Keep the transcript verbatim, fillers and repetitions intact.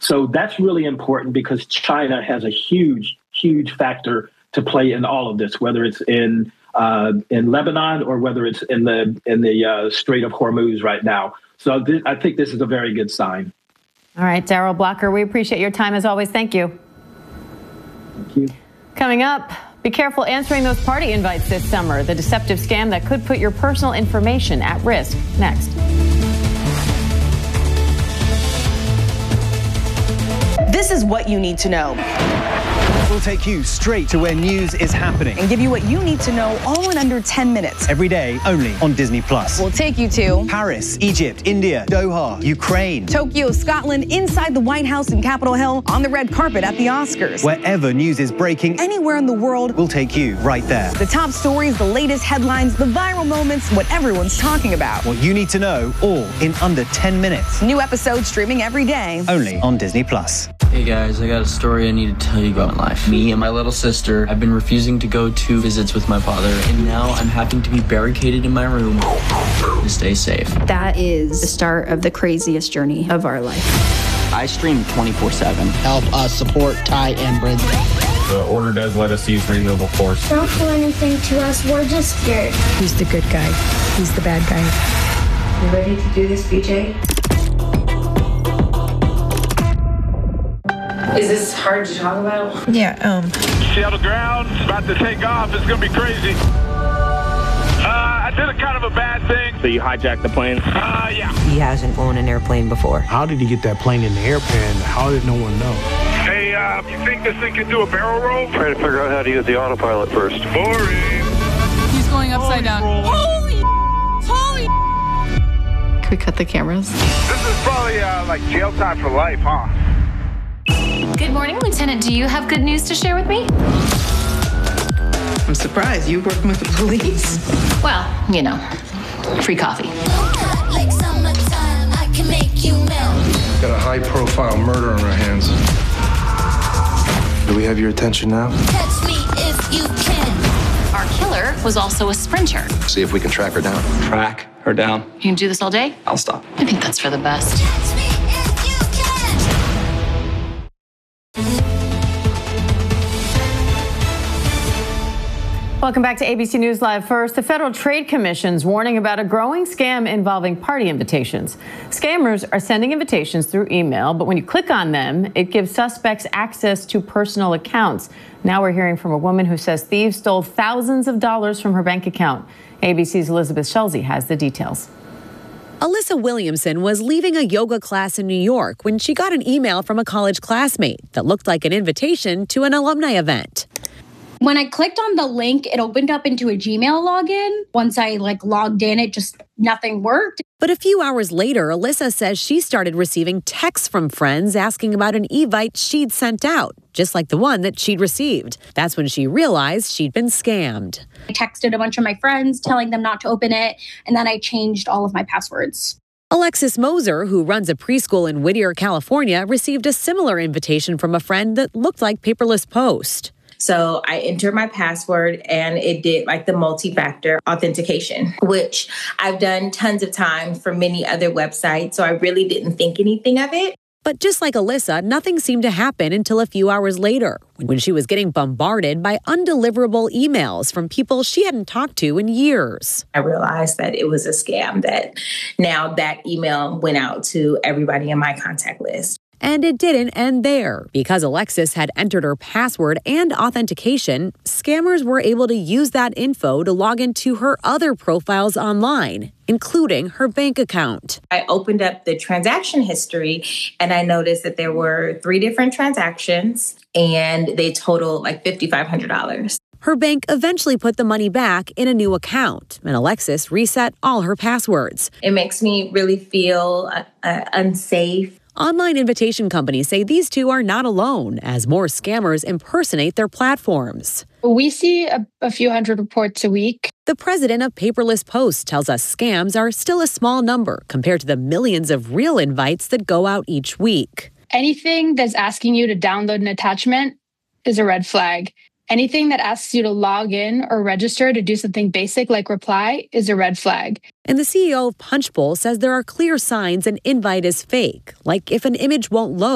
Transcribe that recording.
So that's really important because China has a huge, huge factor to play in all of this, whether it's in uh, in Lebanon or whether it's in the in the uh, Strait of Hormuz right now. So th- I think this is a very good sign. All right, Daryl Blocker, we appreciate your time as always. Thank you. Thank you. Coming up, be careful answering those party invites this summer. The deceptive scam that could put your personal information at risk. Next. This is what you need to know. We'll take you straight to where news is happening And give you what you need to know all in under ten minutes. every day, only on Disney Plus. We'll take you to Paris, Egypt, India, Doha, Ukraine. Tokyo, Scotland, inside the White House and Capitol Hill, on the red carpet at the Oscars. Wherever news is breaking, Anywhere in the world, we'll take you right there. the top stories, the latest headlines, the viral moments, what everyone's talking about. What you need to know, all in under ten minutes. New episodes streaming every day. Only on Disney Plus. Hey guys, I got a story I need to tell you about my life. Me and my little sister have been refusing to go to visits with my father, and now I'm having to be barricaded in my room to stay safe. That is the start of the craziest journey of our life. I stream twenty-four seven. Help us support Ty and Bridget. The order does let us use renewable force. Don't do anything to us, we're just scared. Who's the good guy? Who's the bad guy? You ready to do this, B J? Is this hard to talk about? Yeah, um. See how the ground's about to take off. It's going to be crazy. Uh, I did a kind of a bad thing. So you hijacked the plane? Uh, yeah. He hasn't flown an airplane before. How did he get that plane in the airplane? How did no one know? Hey, uh, you think this thing can do a barrel roll? Trying to figure out how to use the autopilot first. Boring. He's going upside down. Holy, holy. Can we cut the cameras? This is probably uh, like jail time for life, huh? Good morning, Lieutenant. Do you have good news to share with me? I'm surprised. You working with the police? Well, you know, free coffee. Like summertime, I can make you melt. Got a high-profile murder on our hands. Do we have your attention now? Catch me if you can. Our killer was also a sprinter. See if we can track her down. Track her down. You can do this all day? I'll stop. I think that's for the best. Catch me if you can. Welcome back to A B C News Live. First, the Federal Trade Commission's warning about a growing scam involving party invitations. Scammers are sending invitations through email, but when you click on them, it gives suspects access to personal accounts. Now we're hearing from a woman who says thieves stole thousands of dollars from her bank account. A B C's Elizabeth Schulze has the details. Alyssa Williamson was leaving a yoga class in New York when she got an email from a college classmate that looked like an invitation to an alumni event. When I clicked on the link, it opened up into a Gmail login. Once I like logged in, it just nothing worked. But a few hours later, Alyssa says she started receiving texts from friends asking about an Evite she'd sent out, just like the one that she'd received. That's when she realized she'd been scammed. I texted a bunch of my friends telling them not to open it, and then I changed all of my passwords. Alexis Moser, who runs a preschool in Whittier, California, received a similar invitation from a friend that looked like Paperless Post. So I entered my password and it did like the multi-factor authentication, which I've done tons of times for many other websites. So I really didn't think anything of it. But just like Alyssa, nothing seemed to happen until a few hours later, when she was getting bombarded by undeliverable emails from people she hadn't talked to in years. I realized that it was a scam, that now that email went out to everybody in my contact list. And it didn't end there. Because Alexis had entered her password and authentication, scammers were able to use that info to log into her other profiles online, including her bank account. I opened up the transaction history and I noticed that there were three different transactions and they totaled like five thousand five hundred dollars. Her bank eventually put the money back in a new account, and Alexis reset all her passwords. It makes me really feel uh, uh, unsafe. Online invitation companies say these two are not alone as more scammers impersonate their platforms. We see a, a few hundred reports a week. The president of Paperless Post tells us scams are still a small number compared to the millions of real invites that go out each week. Anything that's asking you to download an attachment is a red flag. Anything that asks you to log in or register to do something basic like reply is a red flag. And the C E O of Punchbowl says there are clear signs an invite is fake, like if an image won't load